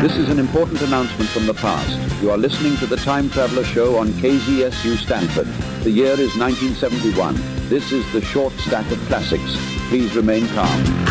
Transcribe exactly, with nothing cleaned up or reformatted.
This is an important announcement from the past. You are listening to the Time Traveler Show on K Z S U Stanford. The year is nineteen seventy-one. This is the short stack of classics. Please remain calm.